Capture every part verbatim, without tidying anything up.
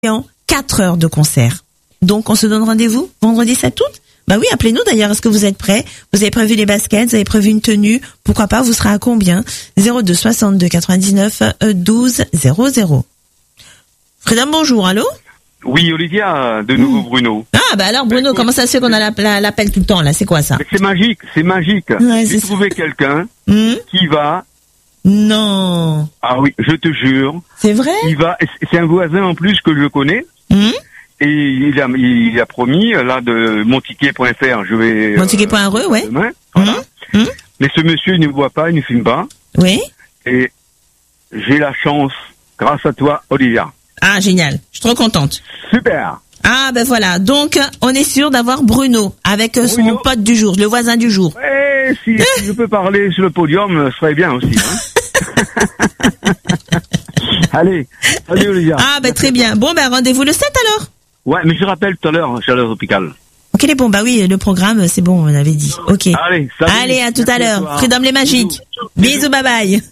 en quatre heures de concert. Donc, on se donne rendez-vous vendredi sept août? Bah oui, appelez-nous d'ailleurs. Est-ce que vous êtes prêts? Vous avez prévu les baskets? Vous avez prévu une tenue? Pourquoi pas? Vous serez à combien? zéro deux soixante-deux quatre-vingt-dix-neuf douze zéro zéro. Freedom, bonjour. Allô? Oui, Olivia, de nouveau mmh. Bruno. Ah, bah alors Bruno, comment ça se fait qu'on a la, la, l'appel tout le temps là? C'est quoi ça? Mais c'est magique, c'est magique. Ouais, J'ai c'est trouvé ça. quelqu'un mmh. qui va... Non. Ah oui, je te jure. C'est vrai? Il va. C'est un voisin en plus que je connais. Mmh. Et il a, il a promis, là, de monticket point f r, je vais... monticket point r e, euh, ouais. Demain, voilà. Mmh. Mmh. Mais ce monsieur, il ne boit pas, il ne fume pas. Oui. Et j'ai la chance, grâce à toi, Olivia. Ah, génial. Je suis trop contente. Super. Ah, ben voilà. Donc, on est sûr d'avoir Bruno avec Bruno. Son pote du jour, le voisin du jour. Eh, si, si je peux parler sur le podium, ce serait bien aussi. Hein. Allez, salut Olivia. Ah, ben très bien. Bon, ben rendez-vous le sept alors. Ouais, mais je rappelle tout à l'heure, Chaleur Tropicale. Ok, les bons, bah oui, le programme, c'est bon, on avait dit. Ok. Allez, salut. Allez, à tout à l'heure. Freedom les magiques. Bisous, Bisous bye bye.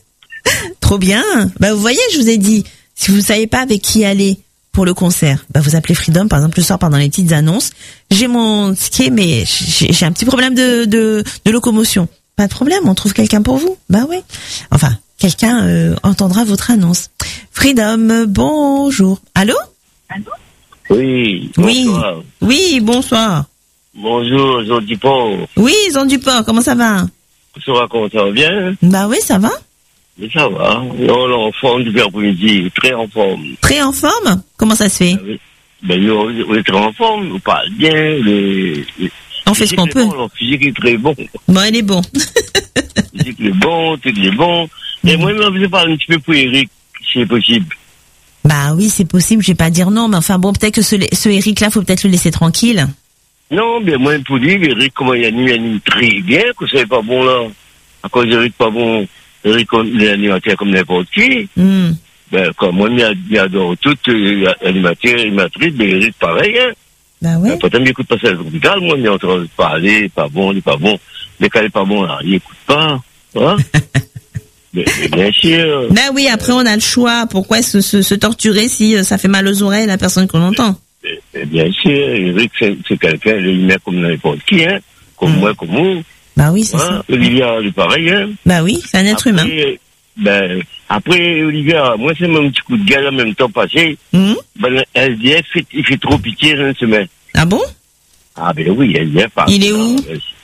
Trop bien. Bah, vous voyez, je vous ai dit, si vous savez pas avec qui aller pour le concert, bah, vous appelez Freedom, par exemple, le soir pendant les petites annonces. J'ai mon ticket, mais j'ai, j'ai un petit problème de, de, de locomotion. Pas de problème, on trouve quelqu'un pour vous. Bah oui. Enfin, quelqu'un euh, entendra votre annonce. Freedom, bonjour. Allô? Allô? Oui, bonsoir. Oui, oui, bonsoir. Bonjour, Jean Duport. Oui, Jean Duport, comment ça va? Ça va, comment ça va bien? Bah oui, ça va. Mais ça va. On est en forme depuis l'après-midi, très en forme. Très en forme? Comment ça se fait? Ah, oui. Ben, on est très en forme, on parle bien, le, le on fait ce qu'on peut. Bon, le physique est très bon. Bon, il est bon. Le physique est bon, tout est bon. Et mmh. moi, je vais parler un petit peu pour Eric, si c'est possible. Bah oui, c'est possible, je vais pas dire non, mais enfin bon, peut-être que ce, ce Eric-là, faut peut-être le laisser tranquille. Non, mais moi, pour dire, Eric, comment il anime, il anime très bien, que c'est pas bon là. À cause d'Eric, pas bon, Eric, il est animateur comme n'importe qui. Mm. Ben, comme moi, il adore tout, euh, animateur, animatrice, mais Eric, pareil, hein. Bah ouais. Ben, peut-être qu'il écoute pas ça tropical, moi, il est en train de parler, pas bon, il est pas bon. Mais quand il est pas bon, là, il écoute pas, hein. Mais, mais bien sûr. Ben oui, après on a le choix. Pourquoi se, se, se torturer si euh, ça fait mal aux oreilles la personne qu'on entend? Mais, mais bien sûr, Eric, c'est, c'est quelqu'un, il met comme n'importe qui, hein. Comme mmh. moi, comme vous. Bah oui, c'est hein? ça. Olivia, c'est pareil, hein. Bah oui, c'est un être après, humain. Ben, après, Olivia, moi, c'est mon petit coup de gueule en même temps passé. Mmh. Ben, le S D F, il fait, il fait trop pitié dans une semaine. Ah bon? Ah ben oui, S D F. Il est où?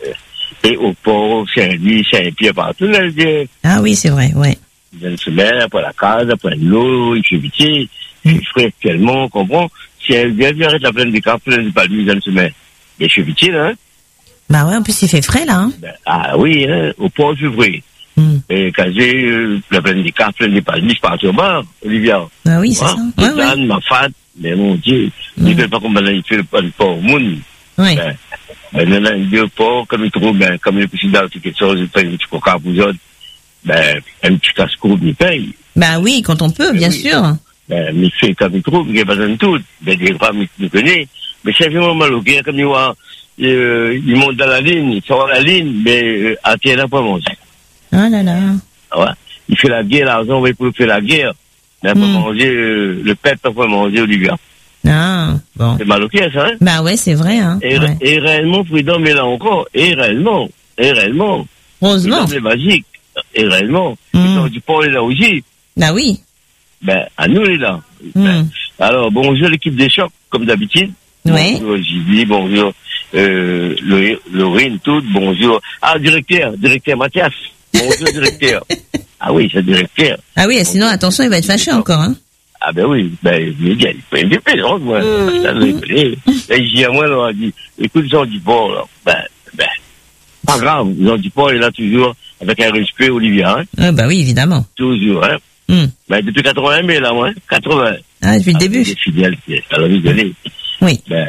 Et au port, Saint-Louis, Saint-Pierre, partout, là, S D F. Ah oui, c'est vrai, ouais. Il une semaine, après la case, après l'eau, il fait pitié. Mm. Il ferait tellement, on comprend. Si S D F, il arrête la plaine des cartes, plaine des palmiers, dans une semaine. Il fait pitié, là, hein. Bah ouais, en plus, il fait frais, là, hein. Ben, ah oui, hein, au port du vrai. Mm. Et quand j'ai euh, la plaine des cartes, plaine des palmiers, je pars au bar, Olivia. Bah oui, c'est hein? ça. Ouais, Dan, ouais. Ma fat, mais mon Dieu, mm. il ne fait pas comme il fait le port au monde. Oui. Ben, ben, il y en a un deux ports, comme il trouve, ben, comme il est possible d'avoir quelque chose, il paye un petit coca pour eux, ben, un petit casse-croûte, il paye. Ben oui, quand on peut, ben, bien oui. sûr. Ben, mais il fait comme il trouve, il n'y a pas besoin de tout. Ben, des drames, il me connaît. Mais c'est vraiment mal au cœur, comme il voit, euh, il monte dans la ligne, il sort la ligne, mais, euh, à terre, il n'a pas mangé. Ah là là. Ouais. Il fait la guerre, l'argent, il peut faire la guerre. Il n'a mm. pas mangé, euh, le peuple n'a pas mangé, Olivia. Ah, bon. C'est mal au cœur, ça, hein? Bah ouais, c'est vrai, hein. Et, ouais. et réellement, Freedom est là encore. Et réellement. Et réellement. Heureusement. C'est magique. Et réellement. Mm. Du port est là aussi. Bah oui. Ben, à nous, il est là. Mm. Ben, alors, bonjour l'équipe des chocs, comme d'habitude. Oui. Bonjour Gilles, bonjour, euh, Laurine, tout, bonjour. Ah, directeur, directeur Mathias. Bonjour, directeur. Ah oui, c'est directeur. Ah oui, sinon, attention, il va être fâché encore, hein. Ah ben oui, ben, Miguel, il peut me plaisante, moi. Mmh. Ça doit rigoler. Là, il dit à moi, là, il dit, écoute, Jean Duport, là, ben, ben, pas grave, Jean Duport est là toujours, avec un respect, Olivia, hein. Ah bah oui, évidemment. Toujours, hein. Mmh. Ben, depuis quatre-vingts, mais là, moi, quatre-vingts. Ah, depuis le début. C'est fidèle, ça l'a rigolé. Oui. Ben,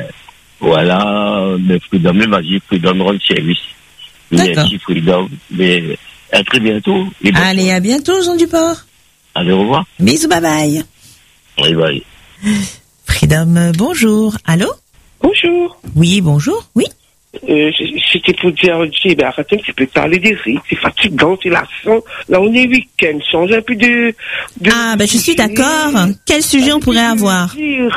voilà, mais Freedom, le magique, Freedom rend service. Merci, Freedom, mais, à très bientôt. Allez, à bientôt, Jean Duport. Allez, au revoir. Bisous, bye bye. Oui, oui. Freedom, bonjour. Allô? Bonjour. Oui, bonjour. Oui. Euh, c'était pour dire, Dieu, ben arrête un petit peu de parler des rites, c'est fatigant, c'est lassant. Là, on est week-end, change un peu de... de ah, ben je suis d'accord. Quel sujet on pourrait avoir?